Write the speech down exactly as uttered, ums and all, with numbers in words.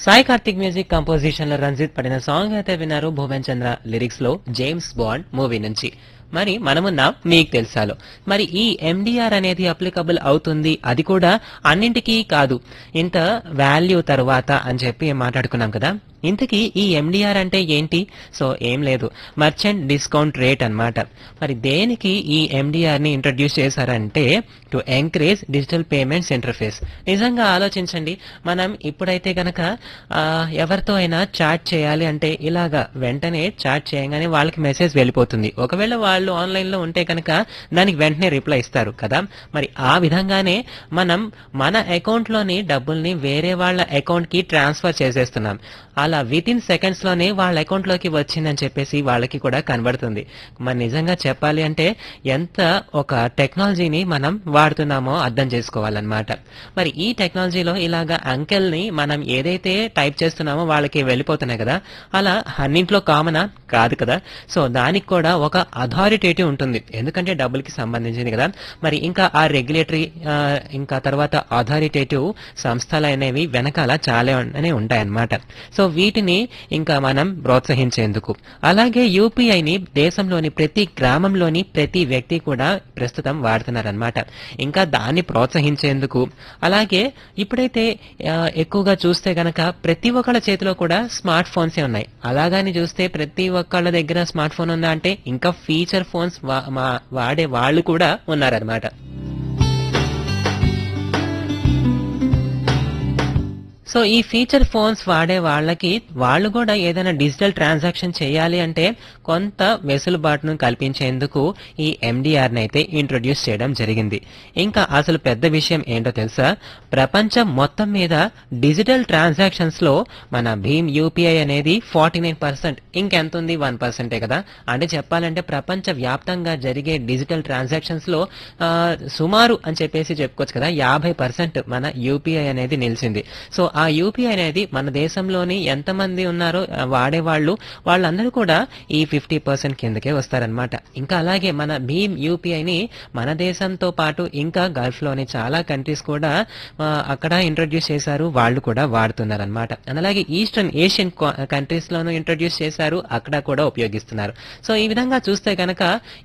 Sai Karthik music composition లో రంజిత్ పడిన song అయితే విన్నారు భువన్ చంద్ర లిరిక్స్ లో జేమ్స్ బాండ్ మూవీ నుంచి. మరి మనమున్నాం మీకు తెలుసాలో. మరి ఈ ఎండిఆర్ అనేది అప్లికబుల్ అవుతుంది, అది కూడా అన్నింటికీ కాదు, ఇంత వాల్యూ తర్వాత అని చెప్పి మాట్లాడుకున్నాం కదా. ఇంతకీ ఈ ఎండిఆర్ అంటే ఏంటి? సో ఏం లేదు, మర్చెంట్ డిస్కౌంట్ రేట్ అన్నమాట. మరి దేనికి ఈ ఎండిఆర్ ని ఇంట్రడ్యూస్ చేశారంటే to encourage digital payments interface. నిజంగా ఆలోచించండి, మనం ఇప్పుడైతే గనక ఆ, ఎవరితో అయినా చాట్ చేయాలి అంటే ఇలాగా వెంటనే చాట్ చేయగానే వాళ్ళకి మెసేజ్ వెళ్ళిపోతుంది. ఒకవేళ వాళ్ళు ఆన్లైన్ లో ఉంటే కనుక దానికి వెంటనే రిప్లై ఇస్తారు కదా. మరి ఆ విధంగానే మనం మన అకౌంట్ లోని డబ్బుల్ని వేరే వాళ్ళ అకౌంట్ కి ట్రాన్స్ఫర్ చేసేస్తున్నాం. అలా విత్ ఇన్ సెకండ్స్ లోనే వాళ్ళ అకౌంట్ లోకి వచ్చిందని చెప్పేసి వాళ్ళకి కూడా కనబడుతుంది. మరి నిజంగా చెప్పాలి అంటే ఎంత ఒక టెక్నాలజీని మనం వాడుతున్నామో అర్థం చేసుకోవాలన్నమాట. మరి ఈ టెక్నాలజీలో ఇలాగా అంకెల్ ని మనం ఏదైతే టైప్ చేస్తున్నామో వాళ్ళకి వెళ్ళిపోతున్నాయి కదా, అలా అన్నింట్లో కామనా కాదు కదా. సో దానికి కూడా ఒక అథారిటేటివ్ ఉంటుంది, ఎందుకంటే డబ్బులకి సంబంధించింది కదా. మరి ఇంకా ఆ రెగ్యులేటరీ ఇంకా తర్వాత అథారిటేటివ్ సంస్థలు అనేవి వెనకాల చాలా ఉంటాయన్నమాట. సో వీటిని ఇంకా మనం ప్రోత్సహించేందుకు, అలాగే యూపీఐని దేశంలోని ప్రతి గ్రామంలోని ప్రతి వ్యక్తి కూడా ప్రస్తుతం వాడుతున్నారనమాట. ఇంకా దాన్ని ప్రోత్సహించేందుకు, అలాగే ఇప్పుడైతే ఆ, ఎక్కువగా చూస్తే గనక ప్రతి ఒక్కళ్ళ చేతిలో కూడా స్మార్ట్ ఫోన్సే ఉన్నాయి. అలాగని చూస్తే ప్రతి ఒక్కళ్ళ దగ్గర స్మార్ట్ ఫోన్ ఉందా అంటే ఇంకా ఫీచర్ ఫోన్స్ వాడే వాళ్ళు కూడా ఉన్నారనమాట. సో ఈ ఫీచర్ ఫోన్స్ వాడే వాళ్ళకి వాళ్ళు కూడా ఏదైనా డిజిటల్ ట్రాన్సాక్షన్ చేయాలి అంటే కొంత వెసులుబాటును కల్పించేందుకు ఈ ఎండిఆర్ అయితే ఇంట్రొడ్యూస్ చేయడం జరిగింది. ఇంకా అసలు పెద్ద విషయం ఏంటో తెలుసా, ప్రపంచం మొత్తం మీద డిజిటల్ ట్రాన్సాక్షన్స్ లో మన భీమ్ యూపీఐ అనేది ఫార్టీ నైన్ పర్సెంట్ ఇంకెంత ఉంది, వన్ పర్సెంటే కదా. అంటే చెప్పాలంటే ప్రపంచ వ్యాప్తంగా జరిగే డిజిటల్ ట్రాన్సాక్షన్స్ లో ఆ, సుమారు అని చెప్పేసి చెప్పుకోవచ్చు కదా, యాభై పర్సెంట్ మన యూపీఐ అనేది నిలిచింది. సో ఆ యూపీఐ అనేది మన దేశంలోని ఎంతమంది ఉన్నారో ఆ, వాడేవాళ్ళు వాళ్ళందరూ కూడా ఈ ఫిఫ్టీ పర్సెంట్ కిందకే వస్తారనమాట. ఇంకా అలాగే మన భీమ్ యూపీఐని మన దేశంతో పాటు ఇంకా గల్ఫ్ లోని చాలా కంట్రీస్ కూడా ఆ, అక్కడ ఇంట్రొడ్యూస్ చేశారు, వాళ్ళు కూడా వాడుతున్నారు అనమాట. అలాగే ఈస్టర్న్ ఏషియన్ కంట్రీస్ లోనూ ఇంట్రొడ్యూస్ చేశారు, అక్కడ కూడా ఉపయోగిస్తున్నారు. సో ఈ విధంగా చూస్తే కనుక